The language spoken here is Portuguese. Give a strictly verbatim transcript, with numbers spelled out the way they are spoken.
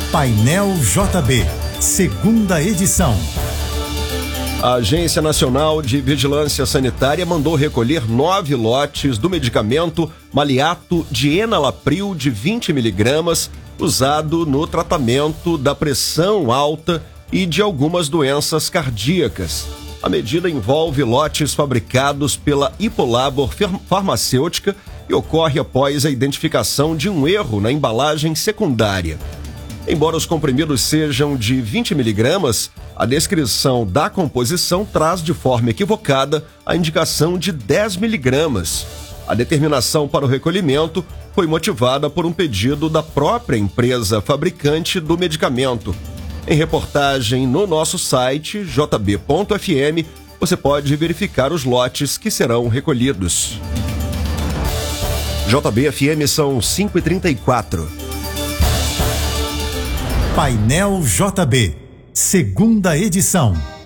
Painel J B, segunda edição. A Agência Nacional de Vigilância Sanitária mandou recolher nove lotes do medicamento Maliato de enalapril de vinte miligramas, usado no tratamento da pressão alta e de algumas doenças cardíacas. A medida envolve lotes fabricados pela Hipolabor Farmacêutica e ocorre após a identificação de um erro na embalagem secundária. Embora os comprimidos sejam de vinte miligramas, a descrição da composição traz de forma equivocada a indicação de dez miligramas. A determinação para o recolhimento foi motivada por um pedido da própria empresa fabricante do medicamento. Em reportagem no nosso site, j b ponto f m, você pode verificar os lotes que serão recolhidos. J B F M são cinco e trinta e quatro. Painel J B, segunda edição.